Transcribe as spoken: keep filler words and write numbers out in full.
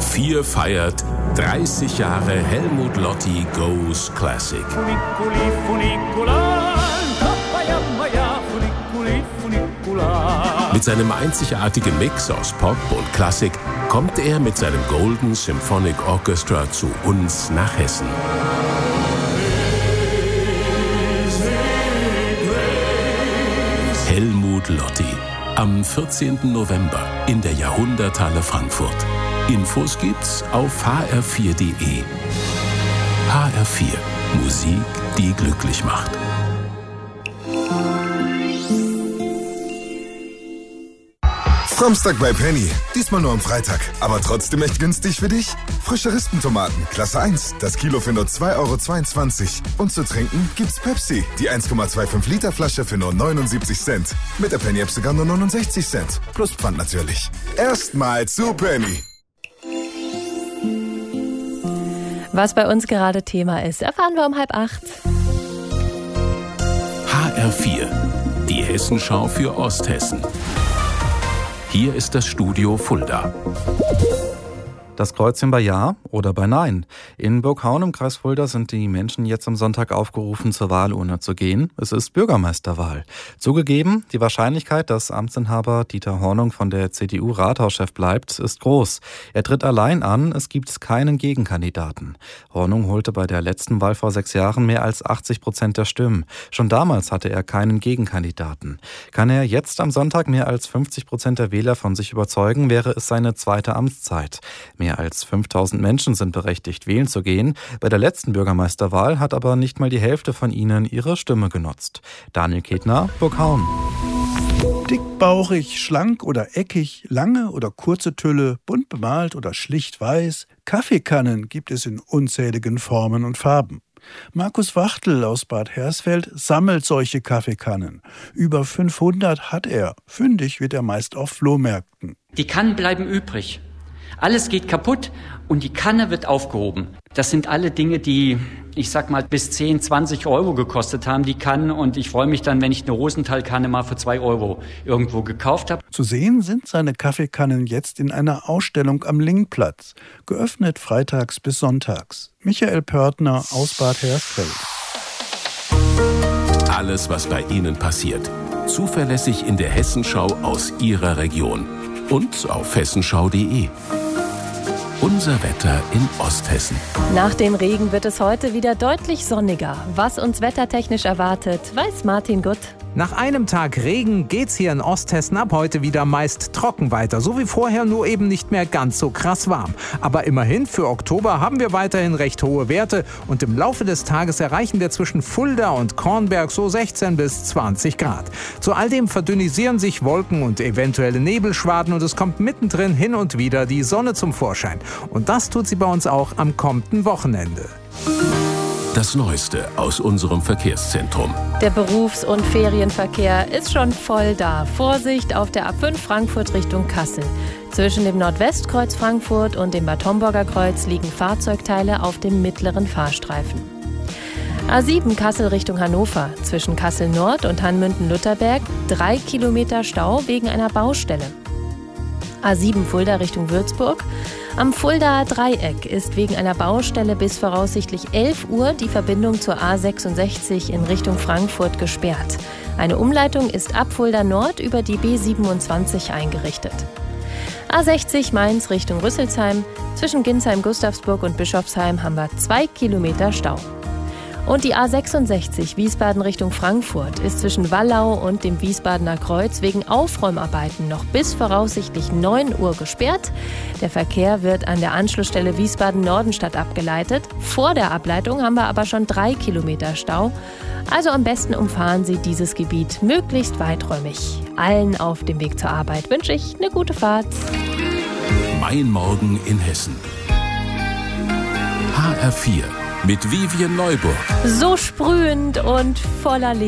vier feiert dreißig Jahre Helmut Lotti Goes Classic. Funiculi, funicula, tapayamaya, funiculi, funicula. Mit seinem einzigartigen Mix aus Pop und Klassik kommt er mit seinem Golden Symphonic Orchestra zu uns nach Hessen. Helmut Lotti. Am vierzehnten November in der Jahrhunderthalle Frankfurt. Infos gibt's auf h r vier punkt d e. H R vier. Musik, die glücklich macht. Samstag bei Penny. Diesmal nur am Freitag. Aber trotzdem echt günstig für dich? Frische Rispentomaten, Klasse eins. Das Kilo für nur zwei Euro zweiundzwanzig. Und zu trinken gibt's Pepsi. Die eins Komma fünfundzwanzig Liter Flasche für nur neunundsiebzig Cent. Mit der Penny-App sogar nur neunundsechzig Cent. Plus Pfand natürlich. Erstmal zu Penny. Was bei uns gerade Thema ist, erfahren wir um halb acht. H R vier. Die Hessenschau für Osthessen. Hier ist das Studio Fulda. Das Kreuzchen bei Ja oder bei Nein. In Burghaun im Kreis Fulda sind die Menschen jetzt am Sonntag aufgerufen, zur Wahlurne zu gehen. Es ist Bürgermeisterwahl. Zugegeben, die Wahrscheinlichkeit, dass Amtsinhaber Dieter Hornung von der C D U-Rathauschef bleibt, ist groß. Er tritt allein an, es gibt keinen Gegenkandidaten. Hornung holte bei der letzten Wahl vor sechs Jahren mehr als achtzig Prozent der Stimmen. Schon damals hatte er keinen Gegenkandidaten. Kann er jetzt am Sonntag mehr als fünfzig Prozent der Wähler von sich überzeugen, wäre es seine zweite Amtszeit. Mehr als fünftausend Menschen sind berechtigt, wählen zu gehen. Bei der letzten Bürgermeisterwahl hat aber nicht mal die Hälfte von ihnen ihre Stimme genutzt. Daniel Ketner, Burghaun. Dickbauchig, schlank oder eckig, lange oder kurze Tülle, bunt bemalt oder schlicht weiß. Kaffeekannen gibt es in unzähligen Formen und Farben. Markus Wachtel aus Bad Hersfeld sammelt solche Kaffeekannen. Über fünfhundert hat er. Fündig wird er meist auf Flohmärkten. Die Kannen bleiben übrig. Alles geht kaputt und die Kanne wird aufgehoben. Das sind alle Dinge, die, ich sag mal, bis zehn, zwanzig Euro gekostet haben, die Kannen. Und ich freue mich dann, wenn ich eine Rosenthal-Kanne mal für zwei Euro irgendwo gekauft habe. Zu sehen sind seine Kaffeekannen jetzt in einer Ausstellung am Lingplatz. Geöffnet freitags bis sonntags. Michael Pörtner aus Bad Hersfeld. Alles, was bei Ihnen passiert. Zuverlässig in der Hessenschau aus Ihrer Region. Und auf hessenschau punkt d e. Unser Wetter in Osthessen. Nach dem Regen wird es heute wieder deutlich sonniger. Was uns wettertechnisch erwartet, weiß Martin Gutt. Nach einem Tag Regen geht's hier in Osthessen ab heute wieder meist trocken weiter. So wie vorher, nur eben nicht mehr ganz so krass warm. Aber immerhin, für Oktober haben wir weiterhin recht hohe Werte. Und im Laufe des Tages erreichen wir zwischen Fulda und Kornberg so sechzehn bis zwanzig Grad. Zu all dem verdünnisieren sich Wolken und eventuelle Nebelschwaden. Und es kommt mittendrin hin und wieder die Sonne zum Vorschein. Und das tut sie bei uns auch am kommenden Wochenende. Das Neueste aus unserem Verkehrszentrum. Der Berufs- und Ferienverkehr ist schon voll da. Vorsicht auf der A fünf Frankfurt Richtung Kassel. Zwischen dem Nordwestkreuz Frankfurt und dem Bad Homburger Kreuz liegen Fahrzeugteile auf dem mittleren Fahrstreifen. A sieben Kassel Richtung Hannover. Zwischen Kassel Nord und Hanmünden-Lutherberg drei Kilometer Stau wegen einer Baustelle. A sieben Fulda Richtung Würzburg. Am Fuldaer Dreieck ist wegen einer Baustelle bis voraussichtlich elf Uhr die Verbindung zur A sechsundsechzig in Richtung Frankfurt gesperrt. Eine Umleitung ist ab Fulda Nord über die B siebenundzwanzig eingerichtet. A sechzig Mainz Richtung Rüsselsheim. Zwischen Ginsheim-Gustavsburg und Bischofsheim haben wir zwei Kilometer Stau. Und die A sechsundsechzig Wiesbaden Richtung Frankfurt ist zwischen Wallau und dem Wiesbadener Kreuz wegen Aufräumarbeiten noch bis voraussichtlich neun Uhr gesperrt. Der Verkehr wird an der Anschlussstelle Wiesbaden-Nordenstadt abgeleitet. Vor der Ableitung haben wir aber schon drei Kilometer Stau. Also am besten umfahren Sie dieses Gebiet möglichst weiträumig. Allen auf dem Weg zur Arbeit wünsche ich eine gute Fahrt. Mein Morgen in Hessen. H R vier. Mit Vivian Neuburg. So sprühend und voller Leben.